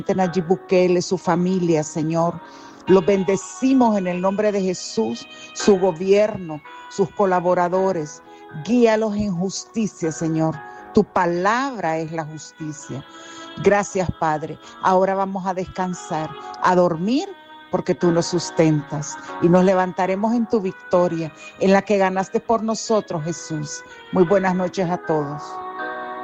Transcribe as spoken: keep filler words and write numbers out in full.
Nayib Bukele, su familia, Señor. Los bendecimos en el nombre de Jesús, su gobierno, sus colaboradores. Guíalos en justicia, Señor. Tu palabra es la justicia. Gracias, Padre. Ahora vamos a descansar, a dormir, porque tú nos sustentas. Y nos levantaremos en tu victoria, en la que ganaste por nosotros, Jesús. Muy buenas noches a todos.